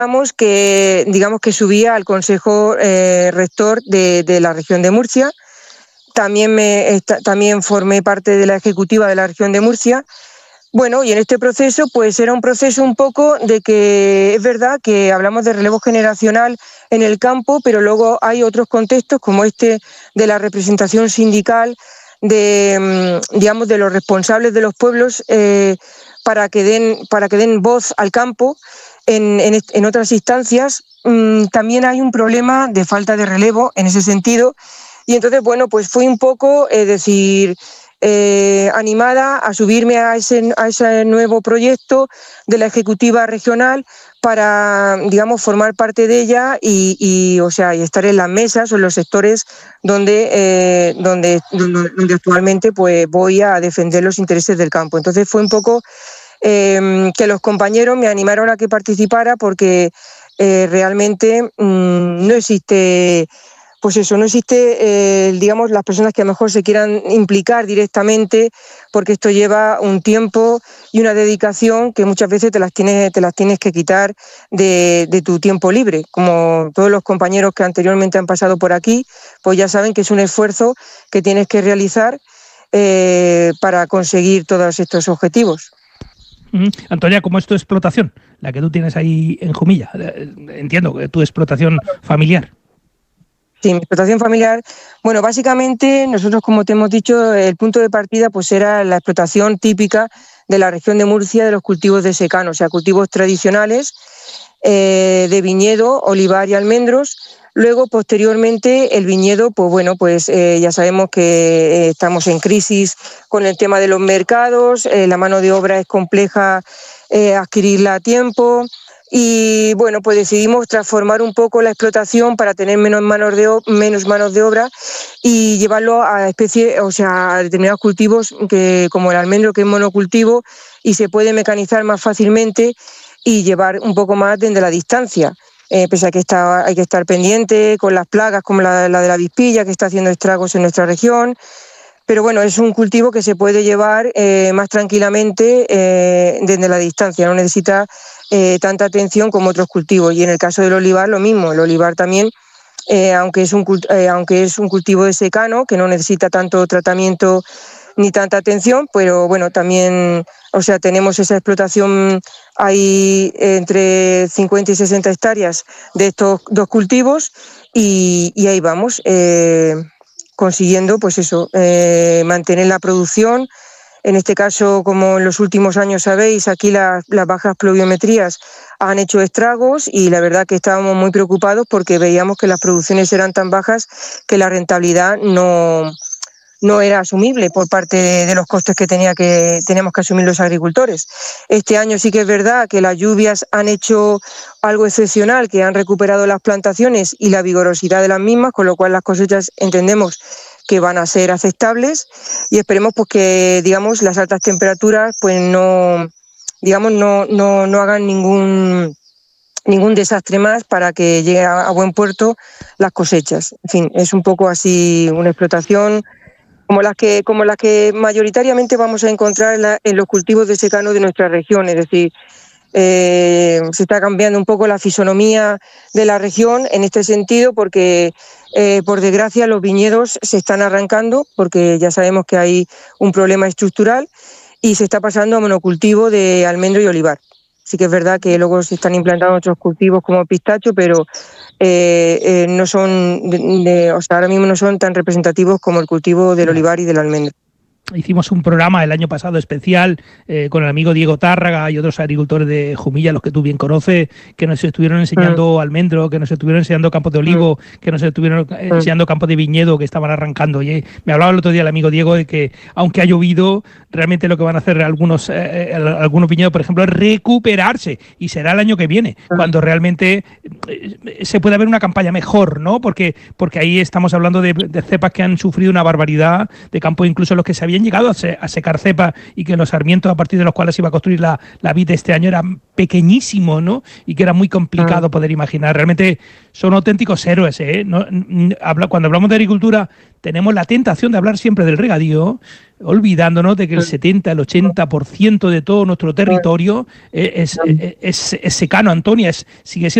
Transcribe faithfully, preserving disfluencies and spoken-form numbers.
que digamos que subía al Consejo eh, Rector de, de la región de Murcia. También, me, esta, también formé parte de la ejecutiva de la región de Murcia. Bueno, y en este proceso pues era un proceso un poco de que es verdad que hablamos de relevo generacional en el campo, pero luego hay otros contextos como este de la representación sindical, de, digamos, de los responsables de los pueblos eh, para que den, para que den voz al campo. En, en, en otras instancias mmm, también hay un problema de falta de relevo en ese sentido, y entonces, bueno, pues fui un poco, es eh, decir, eh, animada a subirme a ese, a ese nuevo proyecto de la Ejecutiva Regional para, digamos, formar parte de ella y, y o sea, y estar en las mesas o en los sectores donde, eh, donde, donde actualmente pues, voy a defender los intereses del campo. Entonces fue un poco eh, que los compañeros me animaron a que participara porque eh, realmente mmm, no existe... Pues eso, no existe, eh, digamos, las personas que a lo mejor se quieran implicar directamente, porque esto lleva un tiempo y una dedicación que muchas veces te las tienes, te las tienes que quitar de, de tu tiempo libre. Como todos los compañeros que anteriormente han pasado por aquí, pues ya saben que es un esfuerzo que tienes que realizar eh, para conseguir todos estos objetivos. Mm, Antonia, ¿cómo es tu explotación? La que tú tienes ahí en Jumilla. Entiendo que tu explotación familiar. Sí, mi explotación familiar, bueno, básicamente nosotros, como te hemos dicho, el punto de partida pues era la explotación típica de la región de Murcia de los cultivos de secano, o sea, cultivos tradicionales eh, de viñedo, olivar y almendros. Luego, posteriormente, el viñedo, pues bueno, pues eh, ya sabemos que eh, estamos en crisis con el tema de los mercados, eh, la mano de obra es compleja eh, adquirirla a tiempo. Y bueno, pues decidimos transformar un poco la explotación para tener menos manos de, menos manos de obra y llevarlo a especies, o sea, a determinados cultivos que, como el almendro, que es monocultivo y se puede mecanizar más fácilmente y llevar un poco más desde la distancia. Eh, pese a que está, hay que estar pendiente con las plagas como la, la de la avispilla, que está haciendo estragos en nuestra región. Pero bueno, es un cultivo que se puede llevar eh, más tranquilamente eh, desde la distancia, no necesita eh, tanta atención como otros cultivos. Y en el caso del olivar lo mismo, el olivar también, eh, aunque, es un, eh, aunque es un cultivo de secano, que no necesita tanto tratamiento ni tanta atención, pero bueno, también, o sea, tenemos esa explotación, hay entre cincuenta y sesenta hectáreas de estos dos cultivos y, y ahí vamos. Eh, consiguiendo pues eso, eh, mantener la producción. En este caso, como en los últimos años sabéis, aquí la, las bajas pluviometrías han hecho estragos y la verdad que estábamos muy preocupados porque veíamos que las producciones eran tan bajas que la rentabilidad no, no era asumible por parte de, de los costes que, tenía que teníamos que asumir los agricultores. Este año sí que es verdad que las lluvias han hecho algo excepcional, que han recuperado las plantaciones y la vigorosidad de las mismas, con lo cual las cosechas entendemos que van a ser aceptables y esperemos pues que, digamos, las altas temperaturas pues no, digamos, no, no, no hagan ningún ningún desastre más para que llegue a, a buen puerto las cosechas. En fin, es un poco así una explotación como las que como las que mayoritariamente vamos a encontrar en, la, en los cultivos de secano de nuestra región, es decir, eh, se está cambiando un poco la fisonomía de la región en este sentido porque eh, por desgracia los viñedos se están arrancando porque ya sabemos que hay un problema estructural y se está pasando a monocultivo de almendro y olivar. Sí que es verdad que luego se están implantando otros cultivos como pistacho, pero eh, eh, no son, de, de, o sea, ahora mismo no son tan representativos como el cultivo del olivar y del almendro. Hicimos un programa el año pasado especial eh, con el amigo Diego Tárraga y otros agricultores de Jumilla, los que tú bien conoces, que nos estuvieron enseñando mm. almendro, que nos estuvieron enseñando campos de olivo, mm. que nos estuvieron mm. enseñando campos de viñedo que estaban arrancando. Y me hablaba el otro día el amigo Diego de que, aunque ha llovido, realmente lo que van a hacer algunos, eh, algunos viñedos, por ejemplo, es recuperarse. Y será el año que viene, mm. cuando realmente eh, se pueda ver una campaña mejor, ¿no? Porque, porque ahí estamos hablando de, de cepas que han sufrido una barbaridad, de campos incluso los que se habían habían llegado a, se, a secar cepas y que los sarmientos a partir de los cuales se iba a construir la, la vid este año eran pequeñísimos, ¿no? Y que era muy complicado mm. poder imaginar. Realmente son auténticos héroes, ¿eh? No, habla, cuando hablamos de agricultura tenemos la tentación de hablar siempre del regadío, olvidándonos de que el setenta, el ochenta por ciento de todo nuestro territorio es, es, es, es secano, Antonia, es, sigue siendo